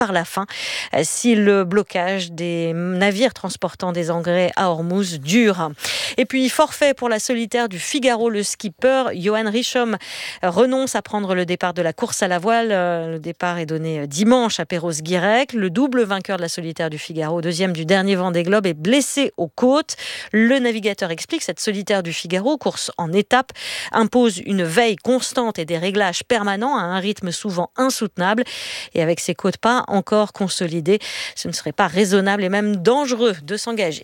par la fin si le blocage des navires transportant des engrais à Ormuz dure. Et puis forfait pour la solitaire du Figaro. Le skipper Johan Richomme renonce à prendre le départ de la course à la voile. Le départ est donné dimanche à Perros-Guirec. Le double vainqueur de la solitaire du Figaro, deuxième du dernier Vendée Globe, est blessé aux côtes. Le navigateur explique: cette solitaire du Figaro, course en étape, impose une veille constante et des réglages permanents à un rythme souvent insoutenable. Et avec ses côtes pas encore consolidées, ce ne serait pas raisonnable et même dangereux de s'engager.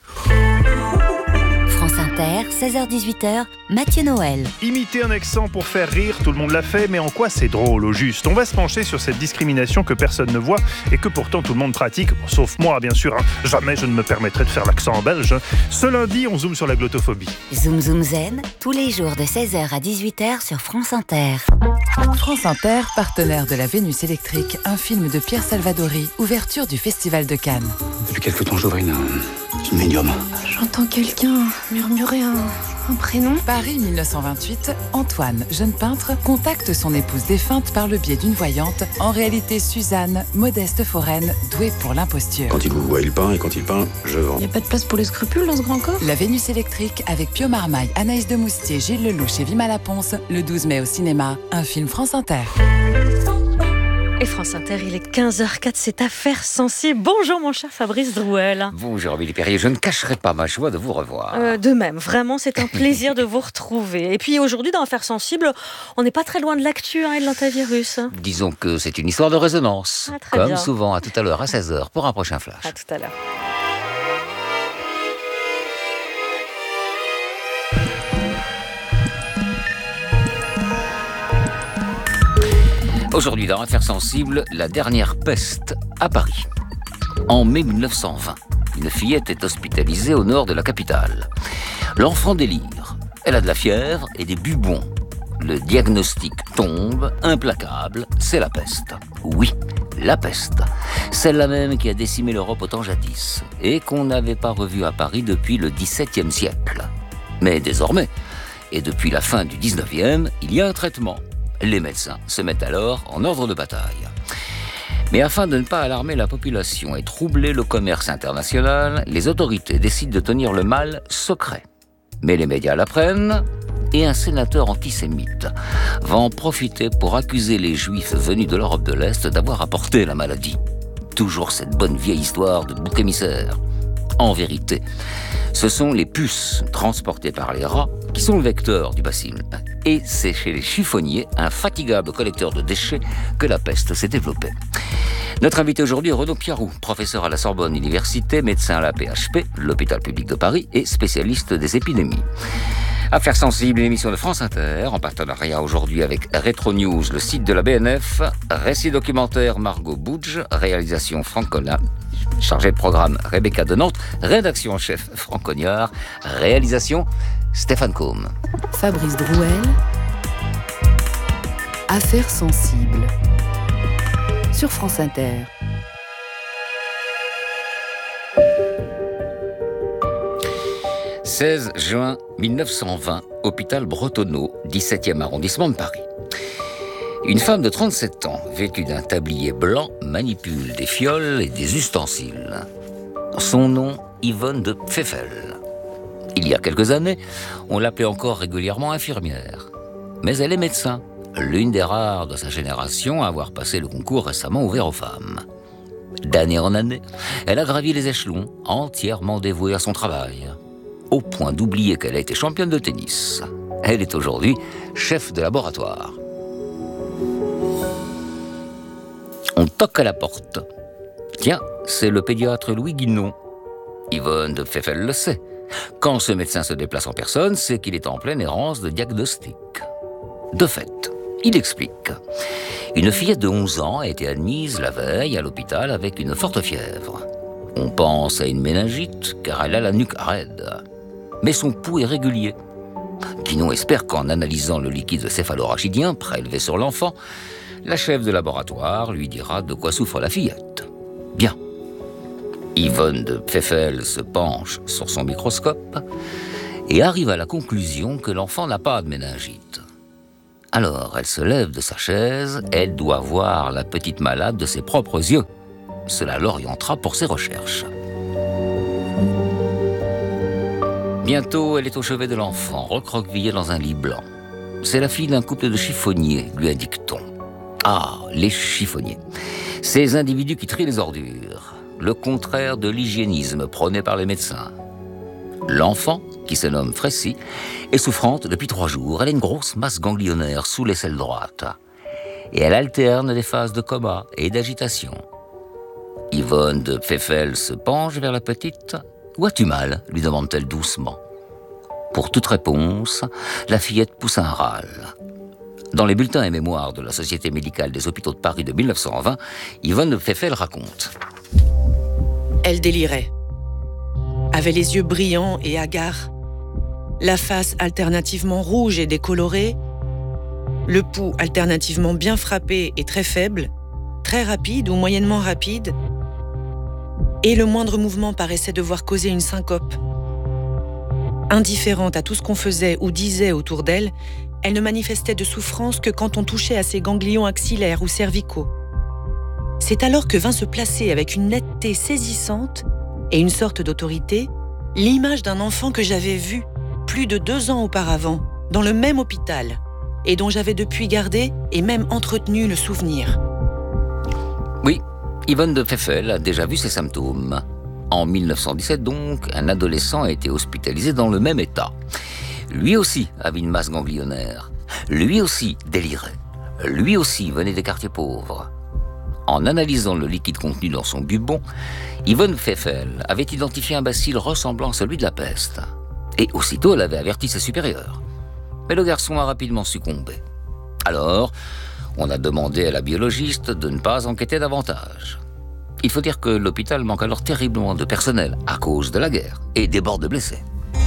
France Inter, 16h-18h, Mathieu Noël. Imiter un accent pour faire rire, tout le monde l'a fait, mais en quoi c'est drôle au juste? On va se pencher sur cette discrimination que personne ne voit et que pourtant tout le monde pratique, sauf moi bien sûr. Jamais je ne me permettrai de faire l'accent belge. Ce lundi, on zoome sur la glottophobie. Zoom Zoom Zen, tous les jours de 16h à 18h sur France Inter. France Inter, partenaire de la Vénus électrique, un film de Pierre Salvadori, ouverture du Festival de Cannes. Depuis quelque temps, j'aurai une médium. J'entends quelqu'un murmurer un prénom. Paris 1928, Antoine, jeune peintre, contacte son épouse défunte par le biais d'une voyante, en réalité Suzanne, modeste foraine, douée pour l'imposture. Quand il vous voit, il peint, et quand il peint, je vends. Y a pas de place pour les scrupules dans ce grand corps? La Vénus électrique avec Pio Marmaille, Anaïs de Moustier, Gilles Lelouch et Vima Laponce, le 12 mai au cinéma, un film France Inter. Et France Inter, il est 15h04, c'est Affaires sensibles. Bonjour mon cher Fabrice Drouel. Bonjour Amélie Perrier, je ne cacherai pas ma joie de vous revoir. De même, vraiment c'est un plaisir de vous retrouver. Et puis aujourd'hui dans Affaires sensibles, on n'est pas très loin de l'actu et de l'antivirus. Disons que c'est une histoire de résonance. Comme bien. souvent, à tout à l'heure à 16h pour un prochain flash. À tout à l'heure. Aujourd'hui, dans Affaires sensibles, la dernière peste à Paris. En mai 1920, une fillette est hospitalisée au nord de la capitale. L'enfant délire. Elle a de la fièvre et des bubons. Le diagnostic tombe, implacable, c'est la peste. Oui, la peste. Celle-là même qui a décimé l'Europe autant jadis et qu'on n'avait pas revue à Paris depuis le XVIIe siècle. Mais désormais, et depuis la fin du XIXe, il y a un traitement. Les médecins se mettent alors en ordre de bataille. Mais afin de ne pas alarmer la population et troubler le commerce international, les autorités décident de tenir le mal secret. Mais les médias l'apprennent et un sénateur antisémite va en profiter pour accuser les Juifs venus de l'Europe de l'Est d'avoir apporté la maladie. Toujours cette bonne vieille histoire de bouc émissaire. En vérité, ce sont les puces transportées par les rats qui sont le vecteur du bacille. Et c'est chez les chiffonniers, un fatigable collecteur de déchets, que la peste s'est développée. Notre invité aujourd'hui est Renaud Piarou, professeur à la Sorbonne Université, médecin à la PHP, l'hôpital public de Paris, et spécialiste des épidémies. Affaires sensibles, une émission de France Inter, en partenariat aujourd'hui avec Retro News, le site de la BNF, récit documentaire Margot Boudge, réalisation Franck Collin, chargé de programme Rebecca de Nantes, rédaction en chef Franck Cognard, réalisation Stéphane Combe. Fabrice Drouel, Affaires sensibles, sur France Inter. « 16 juin 1920, hôpital Bretonneau, 17e arrondissement de Paris. Une femme de 37 ans, vêtue d'un tablier blanc, manipule des fioles et des ustensiles. Son nom, Yvonne de Pfeffel. Il y a quelques années, on l'appelait encore régulièrement infirmière. Mais elle est médecin, l'une des rares de sa génération à avoir passé le concours récemment ouvert aux femmes. D'année en année, elle a gravi les échelons, entièrement dévouée à son travail, au point d'oublier qu'elle a été championne de tennis. Elle est aujourd'hui chef de laboratoire. On toque à la porte. Tiens, c'est le pédiatre Louis Guinon. Yvonne de Pfeffel le sait. Quand ce médecin se déplace en personne, c'est qu'il est en pleine errance de diagnostic. De fait, il explique. Une fillette de 11 ans a été admise la veille à l'hôpital avec une forte fièvre. On pense à une méningite car elle a la nuque raide. Mais son pouls est régulier. Guinon espère qu'en analysant le liquide céphalorachidien prélevé sur l'enfant, la chef de laboratoire lui dira de quoi souffre la fillette. Bien. Yvonne de Pfeffel se penche sur son microscope et arrive à la conclusion que l'enfant n'a pas de méningite. Alors, elle se lève de sa chaise, elle doit voir la petite malade de ses propres yeux. Cela l'orientera pour ses recherches. Bientôt, elle est au chevet de l'enfant, recroquevillée dans un lit blanc. C'est la fille d'un couple de chiffonniers, lui indique-t-on. Ah, les chiffonniers. Ces individus qui trient les ordures. Le contraire de l'hygiénisme prôné par les médecins. L'enfant, qui se nomme Frécy, est souffrante depuis 3 jours. Elle a une grosse masse ganglionnaire sous l'aisselle droite. Et elle alterne des phases de coma et d'agitation. Yvonne de Pfeffel se penche vers la petite. « Où as-tu mal ?» lui demande-t-elle doucement. Pour toute réponse, la fillette pousse un râle. Dans les bulletins et mémoires de la Société médicale des hôpitaux de Paris de 1920, Yvonne de Pfeffel raconte. Elle délirait. Avait les yeux brillants et hagards, la face alternativement rouge et décolorée, le pouls alternativement bien frappé et très faible, très rapide ou moyennement rapide, et le moindre mouvement paraissait devoir causer une syncope. Indifférente à tout ce qu'on faisait ou disait autour d'elle, elle ne manifestait de souffrance que quand on touchait à ses ganglions axillaires ou cervicaux. C'est alors que vint se placer avec une netteté saisissante et une sorte d'autorité, l'image d'un enfant que j'avais vu plus de 2 ans auparavant, dans le même hôpital, et dont j'avais depuis gardé et même entretenu le souvenir. Oui, Yvonne de Pfeffel a déjà vu ces symptômes. En 1917 donc, un adolescent a été hospitalisé dans le même état. Lui aussi avait une masse ganglionnaire. Lui aussi délirait. Lui aussi venait des quartiers pauvres. En analysant le liquide contenu dans son bubon, Yvonne Pfeffel avait identifié un bacille ressemblant à celui de la peste. Et aussitôt, elle avait averti ses supérieurs. Mais le garçon a rapidement succombé. Alors, on a demandé à la biologiste de ne pas enquêter davantage. Il faut dire que l'hôpital manque alors terriblement de personnel à cause de la guerre et déborde de blessés.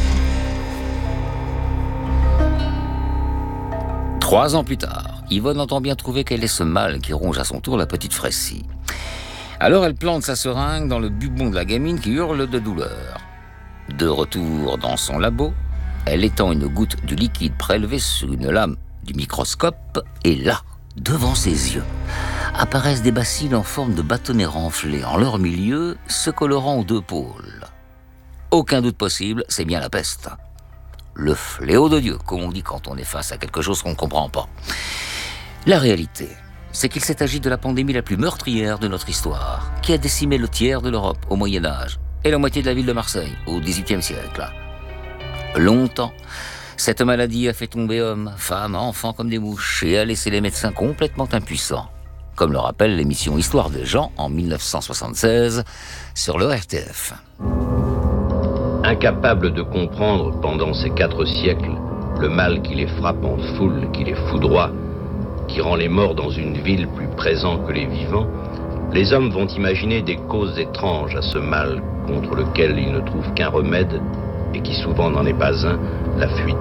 3 ans plus tard, Yvonne entend bien trouver quel est ce mal qui ronge à son tour la petite Frécy. Alors elle plante sa seringue dans le bubon de la gamine qui hurle de douleur. De retour dans son labo, elle étend une goutte du liquide prélevé sur une lame du microscope et là, devant ses yeux, apparaissent des bacilles en forme de bâtonnets renflés, en leur milieu se colorant aux 2 pôles. Aucun doute possible, c'est bien la peste. Le fléau de Dieu, comme on dit quand on est face à quelque chose qu'on ne comprend pas. La réalité, c'est qu'il s'est agi de la pandémie la plus meurtrière de notre histoire, qui a décimé le tiers de l'Europe au Moyen-Âge et la moitié de la ville de Marseille au XVIIIe siècle. Longtemps, cette maladie a fait tomber hommes, femmes, enfants comme des mouches et a laissé les médecins complètement impuissants, comme le rappelle l'émission Histoire des gens en 1976 sur le RTF. Incapables de comprendre pendant ces 4 siècles le mal qui les frappe en foule, qui les foudroie, qui rend les morts dans une ville plus présents que les vivants, les hommes vont imaginer des causes étranges à ce mal contre lequel ils ne trouvent qu'un remède et qui souvent n'en est pas un, la fuite.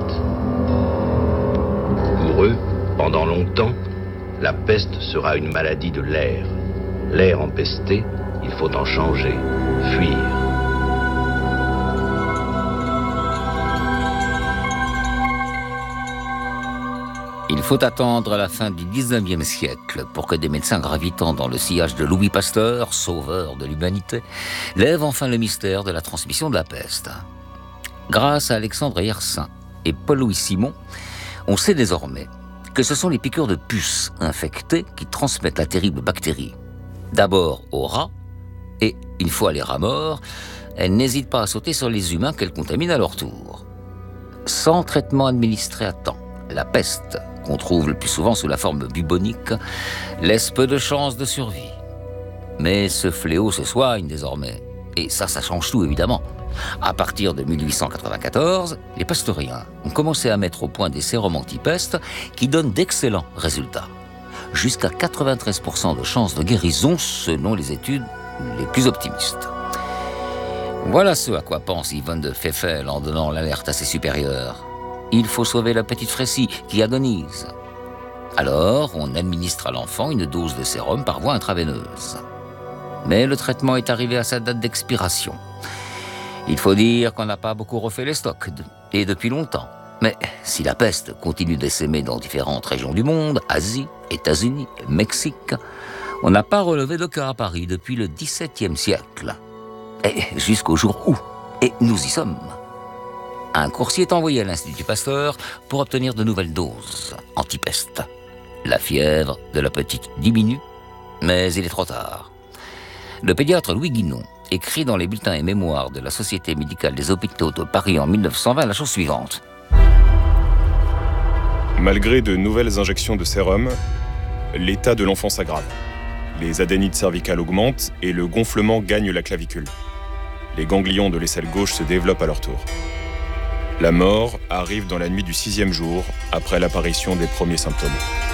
Pour eux, pendant longtemps, la peste sera une maladie de l'air. L'air empesté, il faut en changer, fuir. Il faut attendre la fin du XIXe siècle pour que des médecins gravitant dans le sillage de Louis Pasteur, sauveur de l'humanité, lèvent enfin le mystère de la transmission de la peste. Grâce à Alexandre Yersin et Paul-Louis Simon, on sait désormais que ce sont les piqûres de puces infectées qui transmettent la terrible bactérie. D'abord aux rats, et une fois les rats morts, elles n'hésitent pas à sauter sur les humains qu'elles contaminent à leur tour. Sans traitement administré à temps, la peste, qu'on trouve le plus souvent sous la forme bubonique, laisse peu de chances de survie. Mais ce fléau se soigne désormais, et ça change tout évidemment. À partir de 1894, les pasteuriens ont commencé à mettre au point des sérums anti-peste qui donnent d'excellents résultats. Jusqu'à 93% de chances de guérison selon les études les plus optimistes. Voilà ce à quoi pense Yvonne de Pfeffel en donnant l'alerte à ses supérieurs. Il faut sauver la petite Frécy qui agonise. Alors, on administre à l'enfant une dose de sérum par voie intraveineuse. Mais le traitement est arrivé à sa date d'expiration. Il faut dire qu'on n'a pas beaucoup refait les stocks, et depuis longtemps. Mais si la peste continue d'essaimer dans différentes régions du monde, Asie, États-Unis, Mexique, on n'a pas relevé de cas à Paris depuis le XVIIe siècle. Et jusqu'au jour où, et nous y sommes, un coursier est envoyé à l'Institut Pasteur pour obtenir de nouvelles doses anti-peste. La fièvre de la petite diminue, mais il est trop tard. Le pédiatre Louis Guinon écrit dans les bulletins et mémoires de la Société médicale des hôpitaux de Paris en 1920 la chose suivante. Malgré de nouvelles injections de sérum, l'état de l'enfant s'aggrave. Les adénites cervicales augmentent et le gonflement gagne la clavicule. Les ganglions de l'aisselle gauche se développent à leur tour. La mort arrive dans la nuit du 6e jour, après l'apparition des premiers symptômes.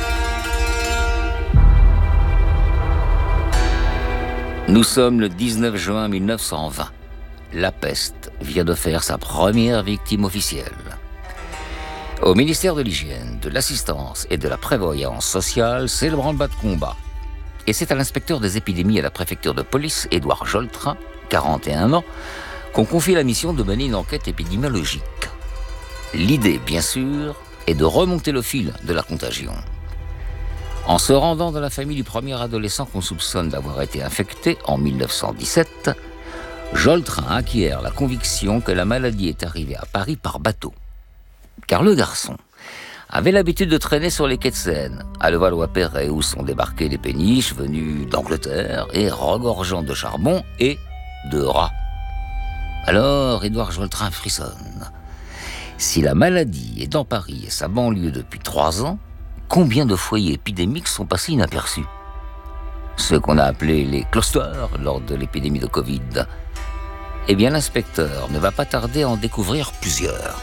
Nous sommes le 19 juin 1920. La peste vient de faire sa première victime officielle. Au ministère de l'Hygiène, de l'Assistance et de la Prévoyance sociale, c'est le branle-bas de combat. Et c'est à l'inspecteur des épidémies à la préfecture de police, Édouard Joltrain, 41 ans, qu'on confie la mission de mener une enquête épidémiologique. L'idée, bien sûr, est de remonter le fil de la contagion. En se rendant dans la famille du premier adolescent qu'on soupçonne d'avoir été infecté en 1917, Joltrain acquiert la conviction que la maladie est arrivée à Paris par bateau. Car le garçon avait l'habitude de traîner sur les quais de Seine, à Levallois-Perret, où sont débarqués les péniches venus d'Angleterre et regorgeant de charbon et de rats. Alors, Édouard Joltrain frissonne. Si la maladie est dans Paris et sa banlieue depuis 3 ans, combien de foyers épidémiques sont passés inaperçus? Ceux qu'on a appelés les clusters lors de l'épidémie de Covid. Eh bien, l'inspecteur ne va pas tarder à en découvrir plusieurs.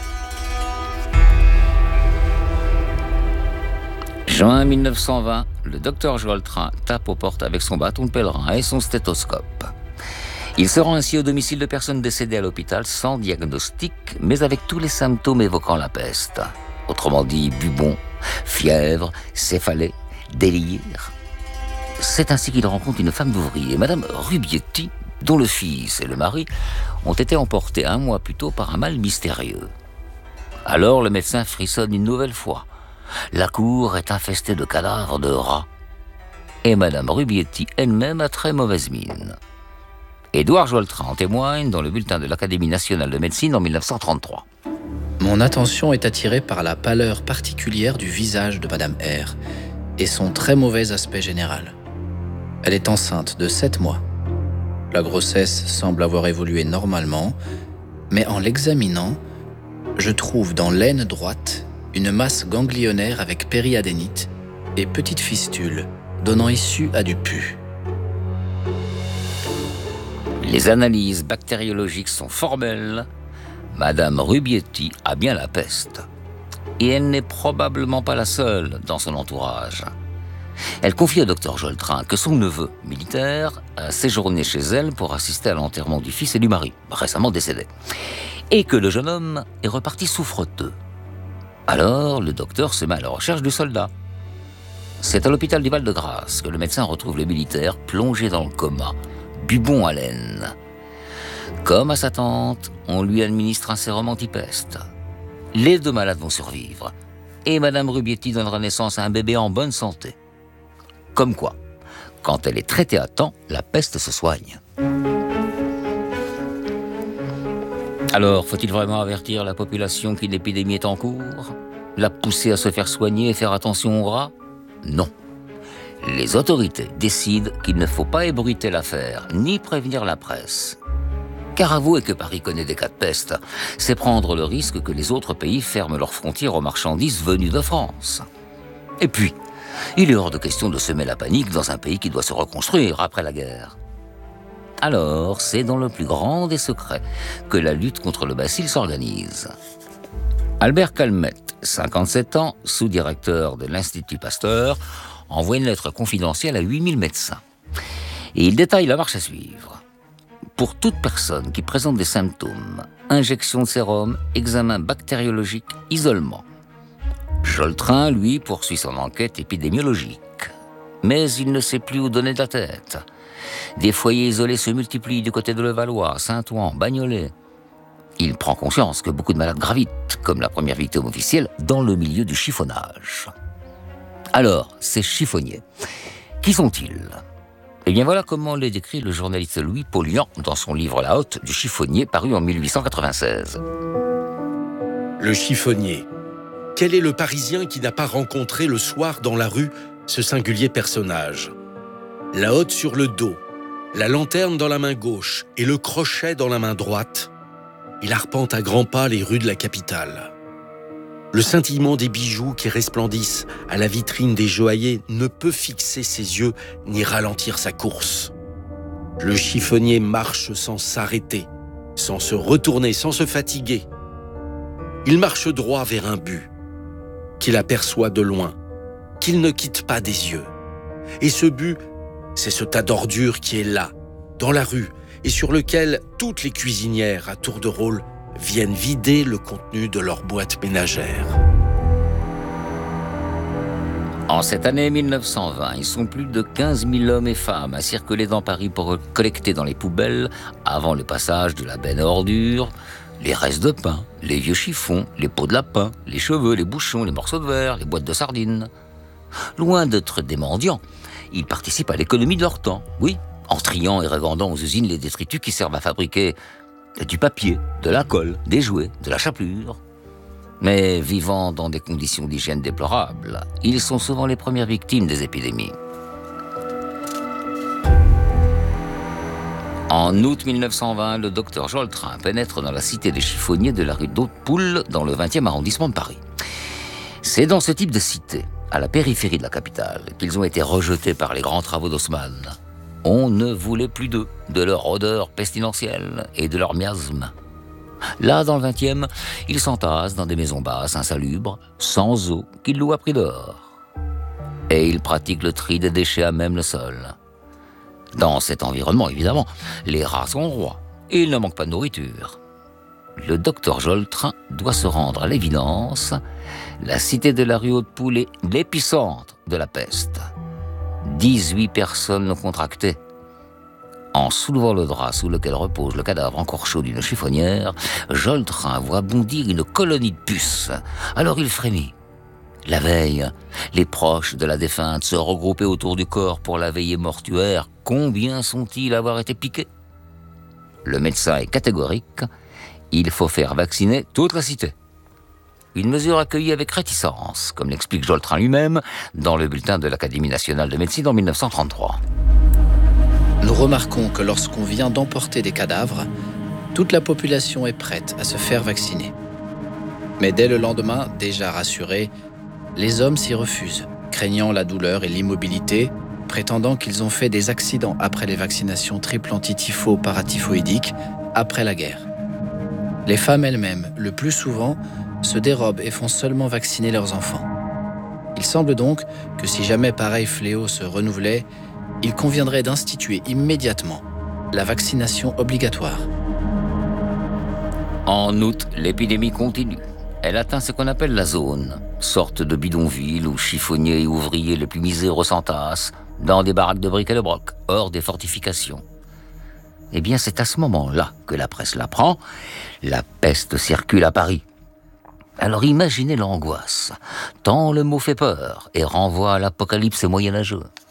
Juin 1920, le docteur Joltrain tape aux portes avec son bâton de pèlerin et son stéthoscope. Il se rend ainsi au domicile de personnes décédées à l'hôpital sans diagnostic, mais avec tous les symptômes évoquant la peste. Autrement dit, bubon, fièvre, céphalée, délire. C'est ainsi qu'il rencontre une femme d'ouvrier, Madame Rubietti, dont le fils et le mari ont été emportés 1 mois plus tôt par un mal mystérieux. Alors le médecin frissonne une nouvelle fois. La cour est infestée de cadavres de rats. Et Madame Rubietti elle-même a très mauvaise mine. Édouard Joltrain en témoigne dans le bulletin de l'Académie nationale de médecine en 1933. Mon attention est attirée par la pâleur particulière du visage de Madame R et son très mauvais aspect général. Elle est enceinte de 7 mois. La grossesse semble avoir évolué normalement, mais en l'examinant, je trouve dans l'aine droite une masse ganglionnaire avec périadénite et petite fistule, donnant issue à du pus. Les analyses bactériologiques sont formelles. Madame Rubietti a bien la peste. Et elle n'est probablement pas la seule dans son entourage. Elle confie au docteur Joltrain que son neveu, militaire, a séjourné chez elle pour assister à l'enterrement du fils et du mari, récemment décédés, et que le jeune homme est reparti souffreteux. Alors, le docteur se met à la recherche du soldat. C'est à l'hôpital du Val-de-Grâce que le médecin retrouve le militaire plongé dans le coma, bubon à l'aine. Comme à sa tante, on lui administre un sérum anti-peste. Les 2 malades vont survivre, et Madame Rubietti donnera naissance à un bébé en bonne santé. Comme quoi, quand elle est traitée à temps, la peste se soigne. Alors, faut-il vraiment avertir la population qu'une épidémie est en cours? La pousser à se faire soigner et faire attention aux rats? Non. Les autorités décident qu'il ne faut pas ébruiter l'affaire, ni prévenir la presse. Car avouer que Paris connaît des cas de peste, c'est prendre le risque que les autres pays ferment leurs frontières aux marchandises venues de France. Et puis, il est hors de question de semer la panique dans un pays qui doit se reconstruire après la guerre. Alors, c'est dans le plus grand des secrets que la lutte contre le bacille s'organise. Albert Calmette, 57 ans, sous-directeur de l'Institut Pasteur, envoie une lettre confidentielle à 8000 médecins. Et il détaille la marche à suivre. Pour toute personne qui présente des symptômes, injection de sérum, examen bactériologique, isolement. Joltrain, lui, poursuit son enquête épidémiologique. Mais il ne sait plus où donner de la tête. Des foyers isolés se multiplient du côté de Levallois, Saint-Ouen, Bagnolet. Il prend conscience que beaucoup de malades gravitent, comme la première victime officielle, dans le milieu du chiffonnage. Alors, ces chiffonniers, qui sont-ils ? Eh bien voilà comment les décrit le journaliste Louis Pollian dans son livre La Hotte du chiffonnier paru en 1896. Le chiffonnier. Quel est le Parisien qui n'a pas rencontré le soir dans la rue ce singulier personnage ? La hotte sur le dos, la lanterne dans la main gauche et le crochet dans la main droite, il arpente à grands pas les rues de la capitale. Le scintillement des bijoux qui resplendissent à la vitrine des joailliers ne peut fixer ses yeux ni ralentir sa course. Le chiffonnier marche sans s'arrêter, sans se retourner, sans se fatiguer. Il marche droit vers un but qu'il aperçoit de loin, qu'il ne quitte pas des yeux. Et ce but, c'est ce tas d'ordures qui est là, dans la rue, et sur lequel toutes les cuisinières à tour de rôle viennent vider le contenu de leur boîte ménagère. En cette année 1920, ils sont plus de 15 000 hommes et femmes à circuler dans Paris pour collecter dans les poubelles, avant le passage de la benne à ordures, les restes de pain, les vieux chiffons, les pots de lapin, les cheveux, les bouchons, les morceaux de verre, les boîtes de sardines. Loin d'être des mendiants, ils participent à l'économie de leur temps, oui, en triant et revendant aux usines les détritus qui servent à fabriquer du papier, de la colle, des jouets, de la chapelure. Mais vivant dans des conditions d'hygiène déplorables, ils sont souvent les premières victimes des épidémies. En août 1920, le docteur Joltrain pénètre dans la cité des chiffonniers de la rue d'Haute-Poule, dans le 20e arrondissement de Paris. C'est dans ce type de cité, à la périphérie de la capitale, qu'ils ont été rejetés par les grands travaux d'Haussmann. On ne voulait plus d'eux, de leur odeur pestilentielle et de leur miasme. Là, dans le 20e, ils s'entassent dans des maisons basses, insalubres, sans eau, qu'ils louent à prix d'or. Et ils pratiquent le tri des déchets à même le sol. Dans cet environnement, évidemment, les rats sont rois et il ne manque pas de nourriture. Le docteur Joltrain doit se rendre à l'évidence. La cité de la rue Haute-Poule est l'épicentre de la peste. 18 personnes l'ont contracté. En soulevant le drap sous lequel repose le cadavre encore chaud d'une chiffonnière, Joltrain voit bondir une colonie de puces. Alors il frémit. La veille, les proches de la défunte se regroupaient autour du corps pour la veillée mortuaire. Combien sont-ils à avoir été piqués ? Le médecin est catégorique. Il faut faire vacciner toute la cité. Une mesure accueillie avec réticence, comme l'explique Joltrain lui-même dans le bulletin de l'Académie nationale de médecine en 1933. Nous remarquons que lorsqu'on vient d'emporter des cadavres, toute la population est prête à se faire vacciner. Mais dès le lendemain, déjà rassurés, les hommes s'y refusent, craignant la douleur et l'immobilité, prétendant qu'ils ont fait des accidents après les vaccinations triple antitypho-paratyphoïdiques après la guerre. Les femmes elles-mêmes, le plus souvent, se dérobent et font seulement vacciner leurs enfants. Il semble donc que si jamais pareil fléau se renouvelait, il conviendrait d'instituer immédiatement la vaccination obligatoire. En août, l'épidémie continue. Elle atteint ce qu'on appelle la zone, sorte de bidonville où chiffonniers et ouvriers les plus miséreux s'entassent, dans des baraques de briques et de broc, hors des fortifications. Eh bien, c'est à ce moment-là que la presse l'apprend. La peste circule à Paris. Alors imaginez l'angoisse, tant le mot fait peur et renvoie à l'apocalypse moyenâgeux.